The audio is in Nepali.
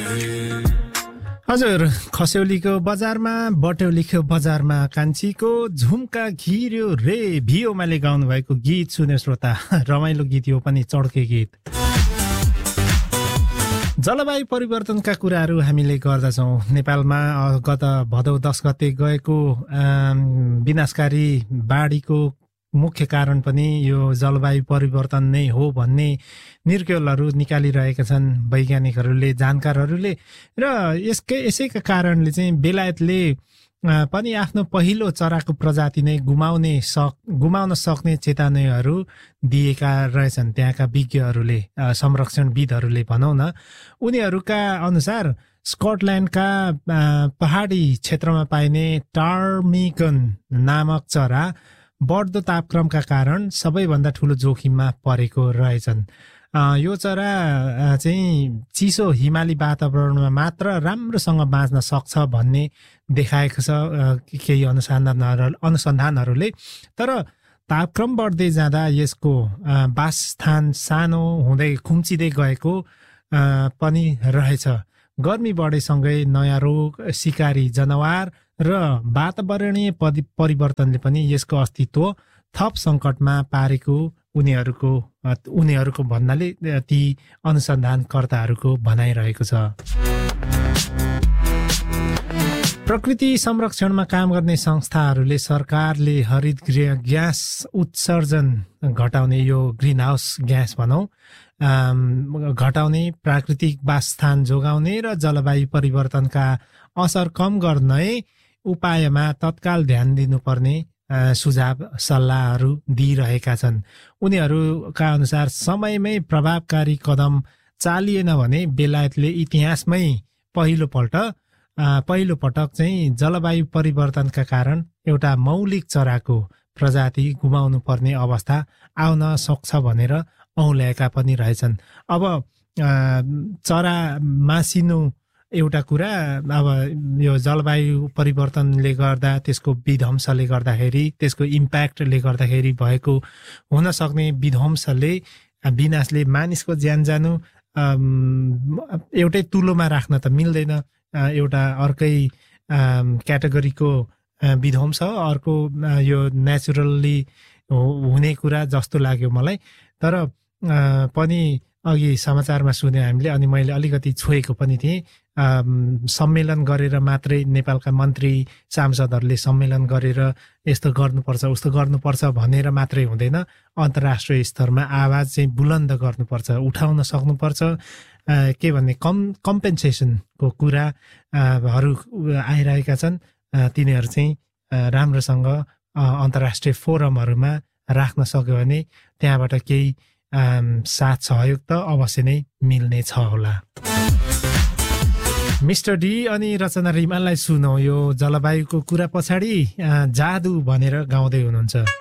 हजुर, खस्यौलीको बजारमा बटौलीको बजारमा कान्छीको झुम्का घिर्यो रे भिओमाले गाउनु भएको गीत सुने श्रोता। रमाइलो गीत यो पनि, चड्के गीत। जलवायु परिवर्तनका कुराहरू हामीले गर्दछौँ। नेपालमा गत भदौ 10 गते गएको विनाशकारी बाढीको मुख्य कारण पनि यो जलवायु परिवर्तन नै हो भन्ने निर्क्युलहरू निकालिरहेका छन् वैज्ञानिकहरूले, जानकारहरूले। र यसैका कारणले चाहिँ बेलायतले पनि आफ्नो पहिलो चराको प्रजाति नै गुमाउन सक्ने चेतावनीहरू दिएका रहेछन् त्यहाँका विज्ञहरूले, संरक्षणविदहरूले भनौँ न। उनीहरूका अनुसार स्कटल्यान्डका पहाडी क्षेत्रमा पाइने टार्मिगन नामक चरा बढ्दो तापक्रमका कारण सबैभन्दा ठुलो जोखिममा परेको रहेछन्। यो चरा चाहिँ चिसो हिमाली वातावरणमा मात्र राम्रोसँग बाँच्न सक्छ भन्ने देखाएको छ केही अनुसन्धानहरूले। तर तापक्रम बढ्दै जाँदा यसको वासस्थान सानो हुँदै खुम्चिँदै गएको पनि रहेछ। गर्मी बढेसँगै नयाँ रोग, शिकारी जनावर र वातावरणीय परिवर्तनले पनि यसको अस्तित्व थप सङ्कटमा पारेको उनीहरूको भन्नाले ती अनुसन्धानकर्ताहरूको भनाइरहेको छ। प्रकृति संरक्षणमा काम गर्ने संस्थाहरूले सरकारले हरित गृह ग्यास उत्सर्जन घटाउने, यो ग्रिन हाउस ग्यास भनौँ, घटाउने, प्राकृतिक वासस्थान जोगाउने र जलवायु परिवर्तनका असर कम गर्ने उपायमा तत्काल ध्यान दिनुपर्ने सुझाव सल्लाहहरू दिइरहेका छन्। उनीहरूका अनुसार समयमै प्रभावकारी कदम चालिएन भने बेलायतले इतिहासमै पहिलो पटक चाहिँ जलवायु परिवर्तनका कारण एउटा मौलिक चराको प्रजाति गुमाउनु पर्ने अवस्था आउन सक्छ भनेर औल्याएका पनि रहेछन्। अब चरा मासिनु एउटा कुरा, अब यो जलवायु परिवर्तनले गर्दा, त्यसको विध्वंसले गर्दाखेरि, त्यसको इम्प्याक्टले गर्दाखेरि भएको हुन सक्ने विनाशले मानिसको ज्यान जानु एउटै तुलोमा राख्न त मिल्दैन। एउटा अर्कै क्याटेगोरीको विध्वंस, अर्को यो नेचुरल्ली हुने कुरा जस्तो लाग्यो मलाई। तर पनि अघि समाचारमा सुन्यौँ हामीले, अनि मैले अलिकति छोएको पनि थिएँ। सम्मेलन गरेर मात्रै नेपालका मन्त्री सांसदहरूले सम्मेलन गरेर यस्तो गर्नुपर्छ उस्तो गर्नुपर्छ भनेर मात्रै हुँदैन। अन्तर्राष्ट्रिय स्तरमा आवाज चाहिँ बुलन्द गर्नुपर्छ, उठाउन सक्नुपर्छ। के भन्ने कम्पेन्सेसनको कुराहरू आइरहेका छन्। तिनीहरू चाहिँ राम्रोसँग अन्तर्राष्ट्रिय फोरमहरूमा राख्न सक्यो भने त्यहाँबाट केही साथ सहयोग त अवश्य नै मिल्ने छ होला। मिस्टर डी अनि रचना रिमाललाई सुनौ, यो जलवायुको कुरा पछाडि जादु भनेर गाउँदै हुनुहुन्छ।